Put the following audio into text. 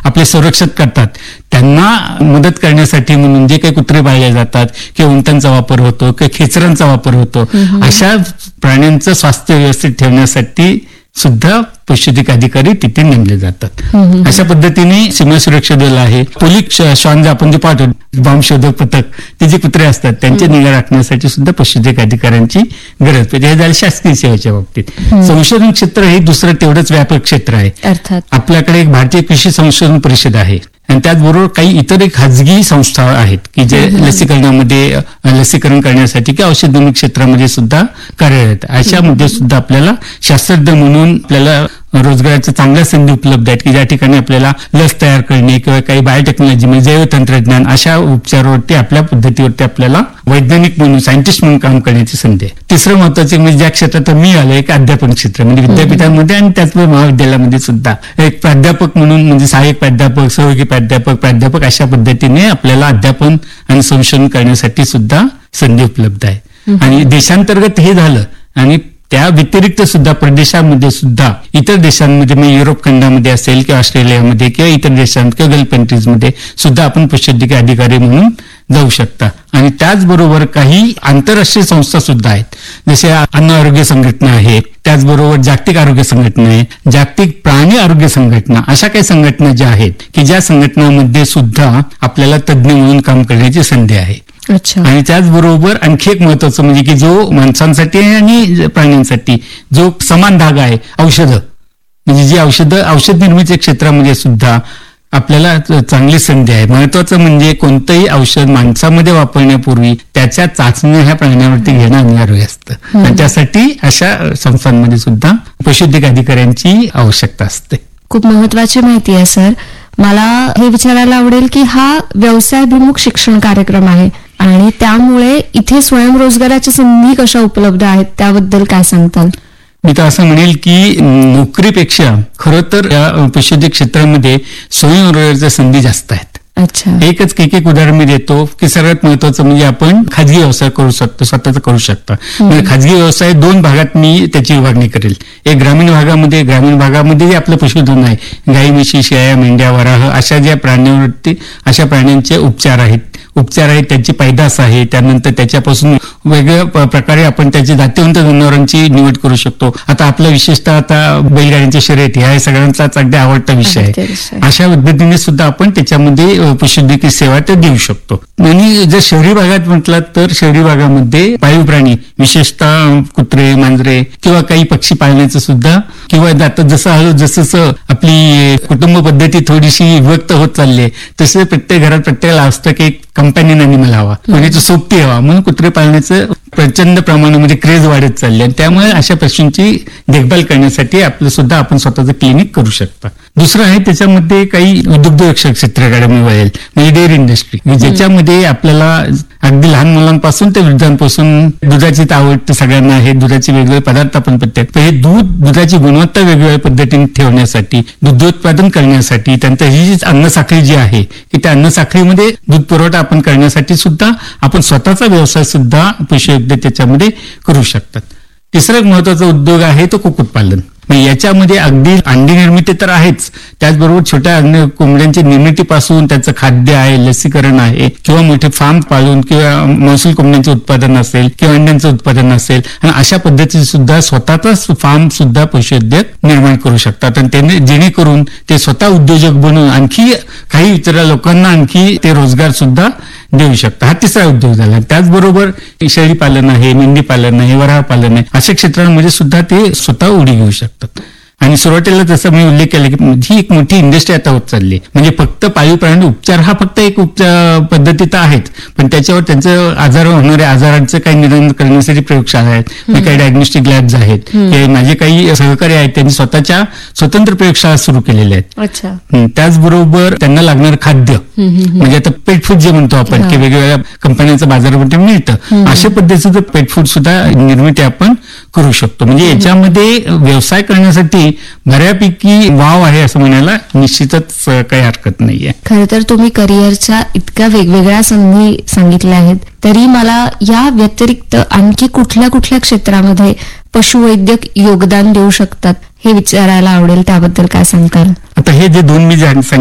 आपले संरक्षण करतात त्यांना मदत करण्यासाठी म्हणून जे काही कुत्रे पाळले जातात किंवा उंटांचा वापर होतो किंवा खेचरांचा वापर होतो, अशा प्राण्यांचं स्वास्थ्य व्यवस्थित ठेवण्यासाठी सुद्धा पशुवैद्यक अधिकारी तिथे नेमले जातात. अशा पद्धतीने सीमा सुरक्षा दल आहे, पोलीस श्वान आपण जे पाहतो बॉम्ब शोधक पथक, ते जे कुत्रे असतात त्यांची निगा राखण्यासाठी सुद्धा पशुवैद्यक अधिकाऱ्यांची गरज पडते. हे झालं शासकीय सेवेच्या बाबतीत. संशोधन क्षेत्र हे दुसरं तेवढंच व्यापक क्षेत्र आहे. आपल्याकडे एक भारतीय कृषी संशोधन परिषद आहे आणि त्याचबरोबर काही इतर खाजगी संस्था आहेत की जे लसीकरण करण्यासाठी किंवा औषध निर्मिती क्षेत्रामध्ये सुद्धा कार्यरत. अशामध्ये सुद्धा आपल्याला शास्त्रज्ञ म्हणून आपल्याला रोजगाराच्या चांगल्या संधी उपलब्ध आहेत की ज्या ठिकाणी आपल्याला लस तयार करणे किंवा काही बायोटेक्नॉलॉजी म्हणजे जैव तंत्रज्ञान अशा उपचारावरती आपल्या पद्धतीवरती आपल्याला वैज्ञानिक म्हणून सायंटिस्ट म्हणून काम करण्याची संधी आहे. तिसरं महत्वाचं म्हणजे ज्या क्षेत्रात मी आलो एक अध्यापन क्षेत्र म्हणजे विद्यापीठांमध्ये आणि त्याचबरोबर महाविद्यालयामध्ये सुद्धा एक प्राध्यापक म्हणून म्हणजे सहाय्यक प्राध्यापक, सहयोगी प्राध्यापक अशा पद्धतीने आपल्याला अध्यापन आणि संशोधन करण्यासाठी सुद्धा संधी उपलब्ध आहे. आणि देशांतर्गत हे झालं आणि त्या व्यतिरिक्त सुद्धा परदेशामध्ये सुद्धा इतर देशांमध्ये म्हणजे युरोप खंडामध्ये असेल किंवा ऑस्ट्रेलियामध्ये किंवा इतर देशांत किंवा गल्फ कंट्रीजमध्ये सुद्धा आपण पशुवैद्यकीय अधिकारी म्हणून जाऊ शकता. आणि त्याचबरोबर काही आंतरराष्ट्रीय संस्था सुद्धा आहेत, जसे अन्न आरोग्य संघटना आहे, त्याचबरोबर जागतिक आरोग्य संघटना आहे, जागतिक प्राणी आरोग्य संघटना, अशा काही संघटना ज्या आहेत की ज्या संघटनांमध्ये सुद्धा आपल्याला तज्ज्ञ म्हणून काम करण्याची संधी आहे. आणि त्याचबरोबर आणखी एक महत्वाचं म्हणजे की जो माणसांसाठी आणि प्राण्यांसाठी जो समान धागा आहे औषधं, म्हणजे जी औषध निर्मिती क्षेत्रामध्ये सुद्धा आपल्याला चांगली संधी आहे. महत्वाचं म्हणजे कोणतंही औषध माणसामध्ये वापरण्यापूर्वी त्याच्या चाचण्या ह्या प्राण्यांवरती घेणं अनिवार्य असतं आणि त्यासाठी अशा संस्थांमध्ये सुद्धा पशुवैद्यक अधिकाऱ्यांची आवश्यकता असते. खूप महत्वाची माहिती आहे सर. मला हे विचारायला आवडेल की हा व्यवसायाभिमुख शिक्षण कार्यक्रम आहे आणि त्यामुळे इथे स्वयंरोजगाराच्या संधी कशा उपलब्ध आहेत त्याबद्दल काय सांगताल? मी तर असं म्हणेल की नोकरीपेक्षा खरं तर या पशुवैद्यक क्षेत्रामध्ये स्वयंरोजगाराच्या संधी जास्त आहेत. एकच एक उदाहरण मी देतो की सर्वात महत्वाचं म्हणजे आपण खाजगी व्यवसाय करू शकतो, स्वतःचा करू शकता. म्हणजे खाजगी व्यवसाय दोन भागात मी त्याची विभागणी करेल. एक ग्रामीण भागामध्ये जे आपलं पशुधन आहे, गाई, म्हशी, शेळ्या, मेंढ्या, वराह अशा ज्या प्राण्यांवरती अशा प्राण्यांचे उपचार आहेत त्यांची पैदास आहे, त्यानंतर त्याच्यापासून वेगवेगळ्या प्रकारे आपण त्याची जातीवंत जनावरांची निवड करू शकतो. आता आपला विशेषतः आता बैलगाड्यांच्या शर्यती हा सगळ्यांचाच अगदी आवडता विषय आहे. अशा पद्धतीने सुद्धा आपण त्याच्यामध्ये पशुवैद्यकीय सेवा ते देऊ शकतो. आणि जर शहरी भागात म्हटलं तर शहरी भागामध्ये पाळीव प्राणी विशेषतः कुत्रे, मांजरे किंवा काही पक्षी पाळण्याचं सुद्धा किंवा आता जसं आपली कुटुंब पद्धती थोडीशी विभक्त होत चालली आहे तसे प्रत्येक घरात प्रत्येकाला असतं की एक कंपॅनियन अॅनिमल हवा, कोणाची सोबती हवा, म्हणून कुत्रे पाळण्याचं प्रचंड प्रमाणामध्ये क्रेज वाढत चालली आणि त्यामुळे अशा पशूंची देखभाल करण्यासाठी आपण स्वतःचं क्लिनिक करू शकता. दुसरं आहे त्याच्यामध्ये काही दुग्धरक्षक क्षेत्राकडे मी वळेल म्हणजे डेअरी इंडस्ट्री, ज्याच्यामध्ये आपल्याला अगदी लहान मुलांपासून ते वृद्धांपासून दुधाची आवड सगळ्यांना आहे. दुधाचे वेगवेगळे पदार्थ आपण प्रत्येक हे दुधाची गुणवत्ता वेगवेगळ्या पद्धतीने ठेवण्यासाठी, दुग्धोत्पादन करण्यासाठी, त्यानंतर ही जी अन्नसाखळी जी आहे की त्या अन्नसाखळीमध्ये दूध पुरवठा आपण करण्यासाठी सुद्धा आपण स्वतःचा व्यवसाय सुद्धा पशुवैद्यक त्याच्यामध्ये करू शकतात. तिसरा एक महत्वाचा उद्योग आहे तो कुक्कुटपालन. याच्यामध्ये अगदी अंडी निर्मिती तर आहेच, त्याचबरोबर छोट्या कोंबड्यांच्या निर्मितीपासून त्याचं खाद्य आहे, लसीकरण आहे किंवा मोठे फार्म पाळून किंवा महसूल कोंबड्यांचं उत्पादन असेल किंवा अंड्यांचं उत्पादन असेल आणि अशा पद्धतीने सुद्धा स्वतःचाच फार्म सुद्धा पशुवैद्यक निर्माण करू शकतात आणि त्याने जेणेकरून ते स्वतः उद्योजक बनून आणखी काही इतर लोकांना आणखी ते रोजगार सुद्धा देऊ शकतात. हा तिसरा उद्योग झाला. त्याचबरोबर शेळी पालन आहे, मेंढी पालन आहे, वराह पालन आहे, अशा क्षेत्रांमध्ये सुद्धा ते स्वतः उडी घेऊ शकतात. आणि सुरुवातीला जसं मी उल्लेख केला की ही एक मोठी इंडस्ट्री आता होत चालली आहे. म्हणजे फक्त पाळीव प्राणी उपचार हा फक्त एक उपचार पद्धती तर आहेच, पण त्याच्यावर त्यांचं आजार होणाऱ्या आजारांचं काही निदान करण्यासाठी प्रयोगशाळा आहेत, काही डायग्नोस्टिक लॅब्स आहेत. माझे काही सहकारी आहेत त्यांनी स्वतःच्या स्वतंत्र प्रयोगशाळा सुरू केलेल्या आहेत. त्याचबरोबर त्यांना लागणारं खाद्य म्हणजे आता पेट फूड जे म्हणतो आपण की वेगवेगळ्या कंपन्यांचं बाजारामध्ये मिळतं, अशा पद्धतीचं पेट फूड सुद्धा निर्मिती आपण करू शकतो. म्हणजे याच्यामध्ये व्यवसाय करण्यासाठी बऱ्यापैकी वाव आहे असं म्हणायला निश्चितच काही हरकत नाहीये. खरं तर तुम्ही करिअरच्या इतक्या वेगवेगळ्या संधी सांगितल्या आहेत, तरी मला या व्यतिरिक्त आणखी कुठल्या क्षेत्रामध्ये पशुवैद्यक योगदान देऊ शकतात हे विचारायला आवडेल. त्याबद्दल काय सांगताल? आता हे जे दोन मी